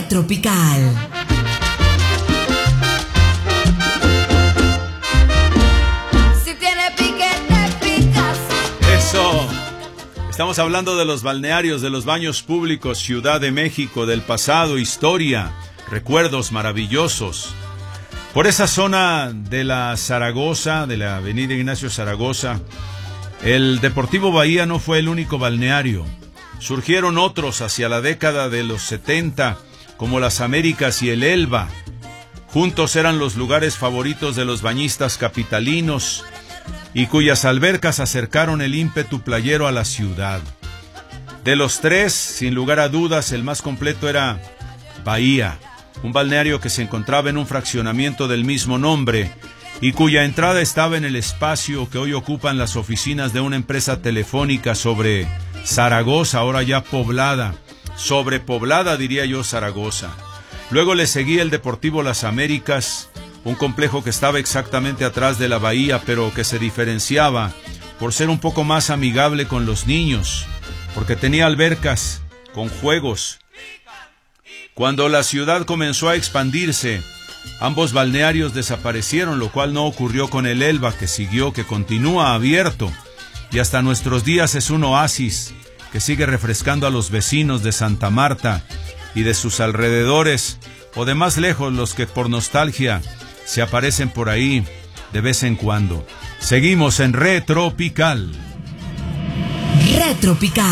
Retropical. Si tiene piquete, picas. Eso. Estamos hablando de los balnearios, de los baños públicos, Ciudad de México, del pasado, historia, recuerdos maravillosos. Por esa zona de la Zaragoza, de la avenida Ignacio Zaragoza, el Deportivo Bahía no fue el único balneario. Surgieron otros hacia la década de los 70, como las Américas y el Elba. Juntos eran los lugares favoritos de los bañistas capitalinos y cuyas albercas acercaron el ímpetu playero a la ciudad. De los tres, sin lugar a dudas, el más completo era Bahía, un balneario que se encontraba en un fraccionamiento del mismo nombre y cuya entrada estaba en el espacio que hoy ocupan las oficinas de una empresa telefónica sobre Zaragoza, ahora ya poblada, sobrepoblada diría yo Zaragoza. Luego le seguía el Deportivo Las Américas, un complejo que estaba exactamente atrás de la bahía, pero que se diferenciaba por ser un poco más amigable con los niños, porque tenía albercas con juegos. Cuando la ciudad comenzó a expandirse, ambos balnearios desaparecieron, lo cual no ocurrió con el Elba, que siguió, que continúa abierto, y hasta nuestros días es un oasis que sigue refrescando a los vecinos de Santa Marta y de sus alrededores, o de más lejos los que por nostalgia se aparecen por ahí de vez en cuando. Seguimos en Retropical. Retropical.